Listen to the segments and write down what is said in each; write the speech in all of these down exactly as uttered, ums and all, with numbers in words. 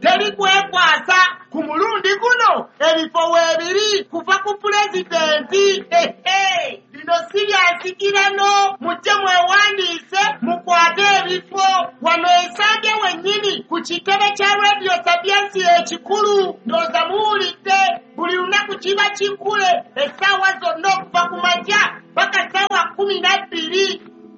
teri kwekwasa ku mulundi guno ebifo weebiri kuva ku pulezidenti. Ehe, lino si byansikirano, mujje mwewandiise mukwate ebifo wano Ensambye wennyini ku kitebe kya Radio Sapiensi ekikulu. Ndowooza muwulidde buli lunaku kiba kikule essaawa zonna okuva ku makya paka ssaawa kumi na bbiri.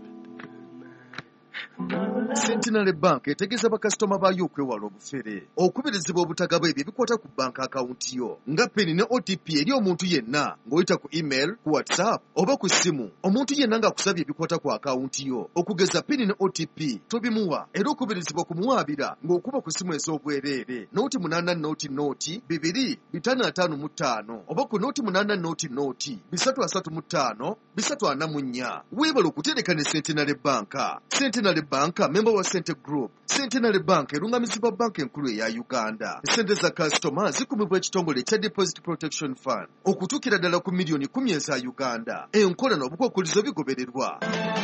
Centenary Bank etegeeza bakasitoma baayo okwewala obufere, okubirizibwa obutagaba ebyo ebikwata ku bank akawunti yo nga peni ne O T P eri omuntu yenna ng'oyita ku email, ku WhatsApp oba ku ssimu. Omuntu yenna ng'akusabye ebikwata ku akawunti yo okugeza peni ne O T P tobimuwa, era okubirizibwa kumuwaabira ng'okuba ku ssimu ez'obwereere nooti munaana nooti nooti bibiri bitaano ataano mu ttaano oba ku nooti munaana nooti nooti bisatu asatu mu ttaano bisatu ana mu nnya. Weebala okutereka ne Centenary Bank. Centenary Bank member wa Sente Group. Centenary Bank erungamizibwa banka enkulu eya Uganda. Sente za customer zikumibwa ekitongole kya Deposit Protection Fund okutuukira ddala ku miliyoni kumi eza Uganda. Enkola n'obukwakkulizo bigobererwa.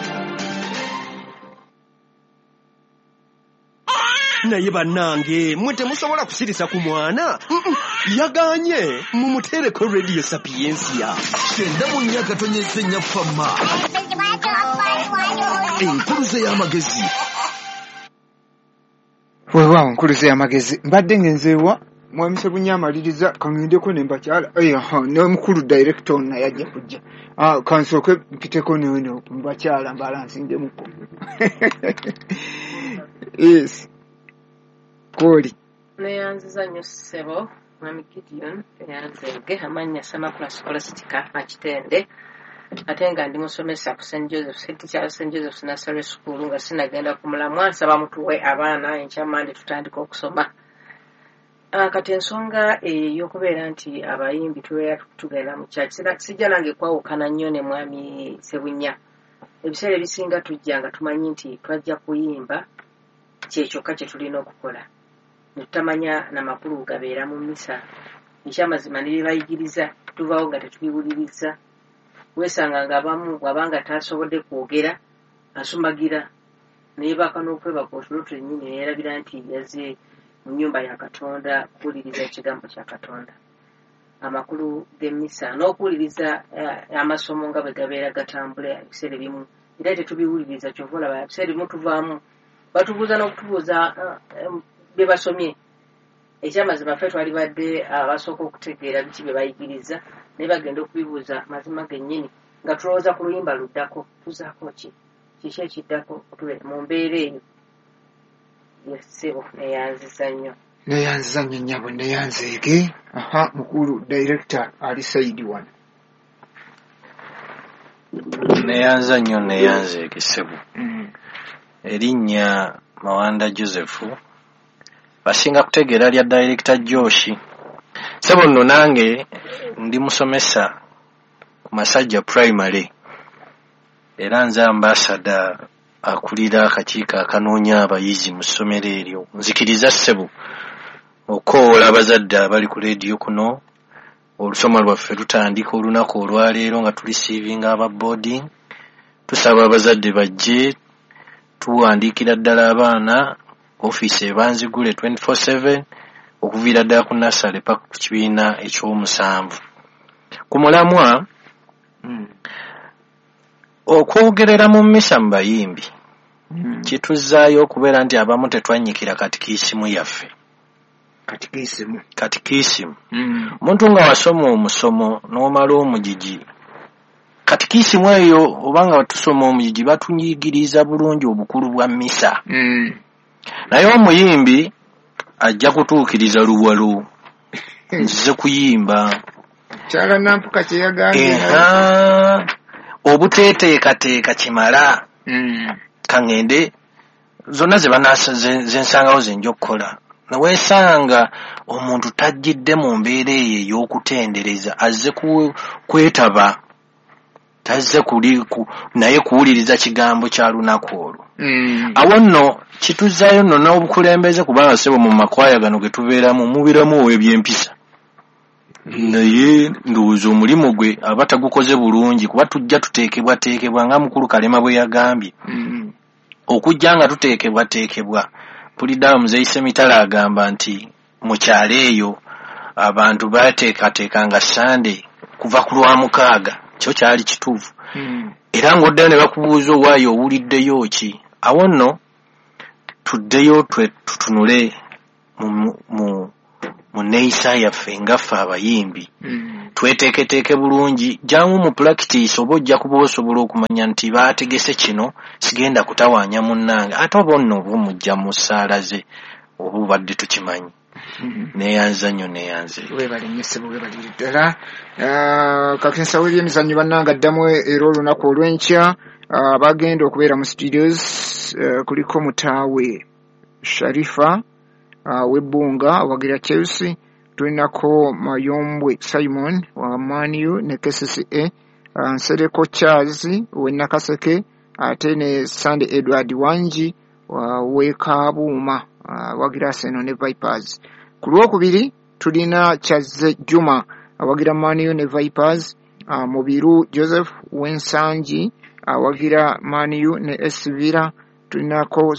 Naye bannange mwe temusobola kusirisa ku mwana yaganye mumutereko Radio Sapiensia. Kyenda mu nnya katonyeze nnya fama enkuluze y'amagezi. Weewaawo nkuluze y'amagezi mbadde ngenzeewa mwamise bunyamaliriza kangendeko ne mbakyala n'omukulu director na yajja kujja kansooke mpiteko neweno mbakyala mbala nsingemuko. Yes. Koli. Neyanziza nnyo ssebo Mwami Gideon teyanzege amanya Samakula Scholastica Akitende ate nga ndi musomesa ku Saint Joseph City kya Saint Joseph Nursery School nga sinagenda ku mulamwa nsaba mutuwe abaana enkyamande tutandika okusoma. Kati ensonga ey'okubeera nti abayimbi tubeera tugenda mu church sijja nange kwawukana nnyo ne Mwami Sebunya. Ebiseera ebisinga tujja nga tumanyi nti twajja kuyimba kyekyoka kye tulina okukola. Tutamanya n'amakulu gabeera mu mmisa ekyamazima ne bye bayigiriza tuvaawo nga tetubiwuliriza. Weesanga ng'abamu bw'abanga taasobodde kwogera asumagira naye baaka n'okwebaka otulo twennyini neerabira nti yazze mu nnyumba ya Katonda kuwuliriza ekigambo kya Katonda. Amakulu g'emmisa n'okuwuliriza amasomo nga bwe gabeera gatambula ebiseera ebimu era tetubiwuliriza kyova olaba ebiseera ebimu tuvaamu batubuuza n'okutubuuza bye basomye. Ekyamazima ffe twali badde abasooka okutegeera biki bye bayigiriza naye bagenda okubibuuza mazima gennyini nga tulowooza ku luyimba luddako tuzaako ki kiki ekiddako tubeera mu mbeera eyo. Yessebo neyanziza nnyo neyanziza nnyo nnyabo neyanzeege. Aha, mukulu director ali saidi wano. Neyanza nnyo neyanzeege ssebo. Erinnya Mawanda Joseph basinga kutegeera lya director Joshi. Ssebo nno nange ndi musomesa ku Masajja Primary era nze ambassador akulira akakiiko akanoonya abayizi mu ssomero eryo. Nzikiriza ssebo okoola abazadde abali ku leediyo kuno olusoma lwaffe lutandika olunaku olwaleero nga tulisiivinga aba boarding. Tusaba abazadde bajje tuwandiikira ddala abaana ofiisi ebanzigule twenty-four seven okuviira ddala ku nasale paka ku kibiina eky'omusanvu. Ku mulamwa mm. okwogerera mu mmisa mu bayimbi mm. kituzaayo okubeera nti abamu tetwannyikira katikisimu yaffe. Katikisimu katikisimu mm. Muntu nga wasoma omusomo n'omala omugigi katikisimu eyo obanga batusoma omugigi batunyigiriza bulungi obukulu bwa mmisa mm. Naye omuyimbi ajja kutuukiriza luwalo nzize kuyimba kyala nampuka kye yagambye obuteeteekateeka kimala mm. Kangende zonna ze banasa zensangawo zenja okukola naweesanga omuntu tajjidde mu mbeera eyo ey'okutendereza azze kwetaba tazze kuli ku, naye kuwuliriza kigambo kya lunaku olwo mm. Awo nno kituzaayo nno n'obukulembeze kubanga ssebo mu makwaya gano ge tubeeramu mubiramu eby'empisa mm. Naye ndowooza omulimu gwe aba tagukoze bulungi kuba tujja tuteekebwateekebwa nga mukulu Kalema bwe yagambye mm. Okujja nga tuteekebwateekebwa mpulidde muzeeyise mitala agamba nti mu kyalo eyo abantu bateekateekanga Sande kuva ku lwamukaaga kyo kyali kituufu Mm. era ng'oddayo ne bakubuuza owaayo owuliddeyo ki awo nno tuddeyo tutunule mu mu mu neeyisa yaffe ngaffe abayimbi Mm. tweteeketeeke bulungi jyamu mu practice oba ojja kuba osobola okumanya nti baategese kino sigenda kutawaanya munnange ate oba nno oba mujja mu ssaala ze oba obadde tukimanyi neeyanza nnyo neeyanze webale nnyo ssebo webalire ddala kakensawo ebyemizannyo bannanga addamu era olunaku olw'enkya abagenda okubeera mu studios kuliko mutaawe Sharifa webbunga awagira Chelsea tulinako Mayombwe Simon wa Manu ne K C C A Nsereko Charles we Nakaseke ate ne Sunday Edward Wanji wa Wekabuuma awagira Arsenal ne Vipers. Ku lwokubiri tulina Chaze Juma awagira Manu ne Vipers, Mubiru Joseph Wensanji awagira Manu ne S Villa, tulinako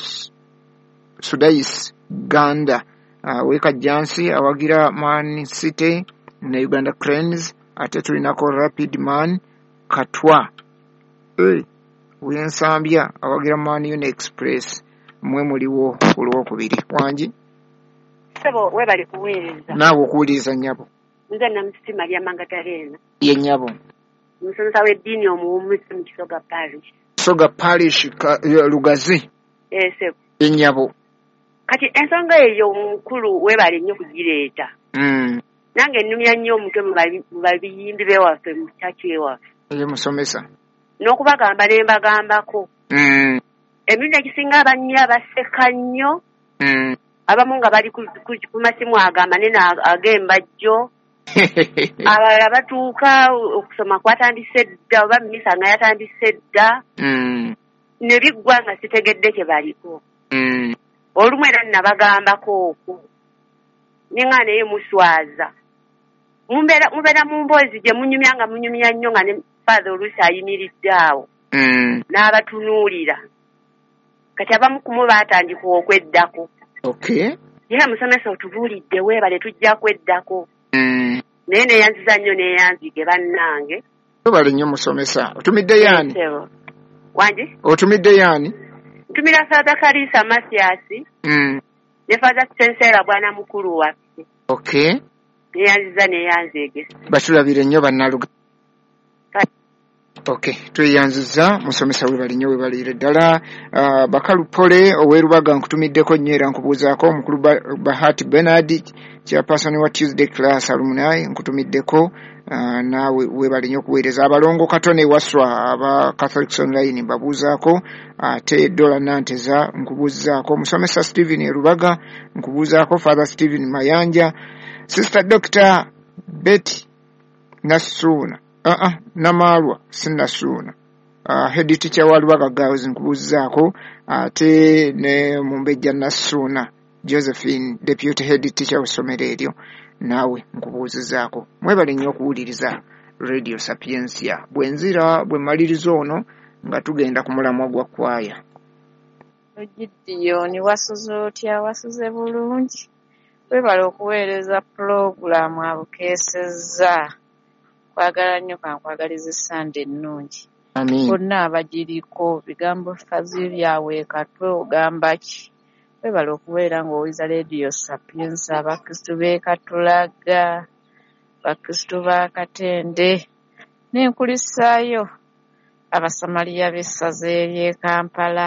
Sudais Ganda Uh, weka Jansi awagira Man City ne Uganda Cranes ate tulinako Rapid Man Katwa hey, Wensambya awagira Man Union Express mwe muliwo ku lwokubiri Wanji sebo webali kuweereza naawe okuwuliriza nnyabo nze namusisi Maria Mangatalena ye nnyabo musomesa w'eddiini omuwummusi mu Kisoga Parish Kisoga Parish uh, Lugazi eh sebo ye nnyabo kati ensonga eyo omukulu webale nnyo kugireeta mm. nange nnumya nnyo omutwe mu babiyimbi bewaffe mu kyaki ewaffe ye musomesa n'okubagamba ne mbagambako mm. emirundi egisinga abannya baseka nnyo mm. abamu nga bali ku masimu agamba nene ag'embajjo abalala batuuka okusoma kwatandise dda oba misa nga yatandise dda mm. ne biggwa nga sitegedde kye baliko mm. olumu era nabagambako okwo ninga naye muswaza mubeera mubeera mu mboozi gye munyumya nga munyumya nnyo nga ne father oluusi ayimiridde awo mm. n'abatunuulira kati abamu kumu baatandika okweddako okay. era musomesa otubuulidde weebale tujja kweddako mm. naye neeyanziza nnyo neeyanzige bannange webale nnyo musomesa otumidde yaani wangi otumidde yaani ntumira Father Kalisa Masiasi mm. ne Father Sensera bwana mukulu waffe okay. neeyanziza neeyanzige batulabire nnyo bannaluga okay. tweyanziza musomesa webali nnyo webalire ddala uh, Bakalupole owerubaga nkutumiddeko nnyo era nkubuuzaako omukulu Bahati Bernard chairperson wa Tuesday class alumni nkutumiddeko uh, naawe webali nnyo okuweereza abalongo Katone Waswa aba Catholics Online mbabuuzaako ate uh, Dola Nanteza nkubuuzaako musomesa Stephen Erubaga nkubuuzaako Father Stephen Mayanja Sister Doctor Betty Nasuna ah uh, uh, Namalwa Sinasuna uh, head teacher wa Lubaga Girls nkubuuzaako ate ne Mumbejja Nasuna Josephine deputy head teacher wa ssomero eryo naawe nkubuuzizaako mwebale nnyo okuwuliriza Radio Sapiensia bwenzira bwe maliriza ono nga tugenda ku mulamwa gwa kwaya Gideon wasuze otya wasuze bulungi webale okuweereza pulogulaamu abukeesezza kwagala nnyo kankwagaliza Sunday ennungi amin bonna abagiriko bigambo fazi byawe katwe ogamba ki webale okubeera ng'owiza Radio Sapiensia abakristu b'e Katulaga bakristu ba Katende n'enkulisaayo abasamaliya b'essaza ery'e Kampala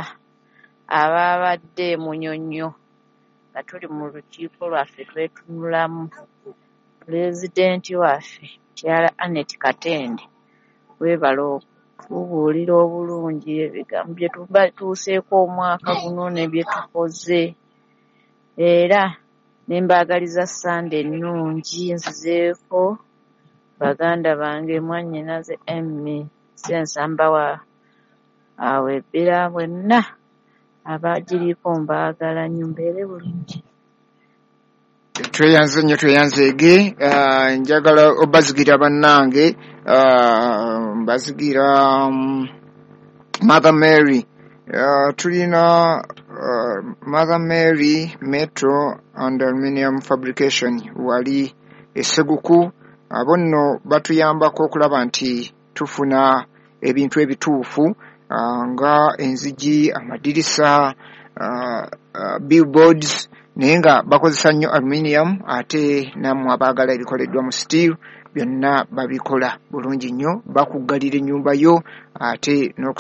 ababadde Munyonyo nga tuli mu lukiiko lwaffe twetunulamu pulezidenti waffe Kyala Annette Katende webale okubuulira obulungi ebigambo bye tubatuuseeko omwaka guno ne bye tukoze era ne mbaagaliza Sunday ennungi nzizeeko baganda bange mwannyinaze Emmy Sensamba wa awebbera bwenna abagiriko mbaagala nnyo mbeere bulungi tweyanze nnyo tweyanzeege uh, njagala obazigira bannange uh, mbazigira um, Mother Mary uh, tulina uh, Mother Mary Metro and Aluminium Fabrication wali esseguku abo nno batuyambako okulaba nti tufuna ebintu ebituufu uh, nga enzigi amadirisa uh, uh, billboards naye nga bakozesa nnyo aluminium ate nammwe abaagala ebikoleddwa mu steel byonna babikola bulungi nnyo bakuggalira ennyumba yo ate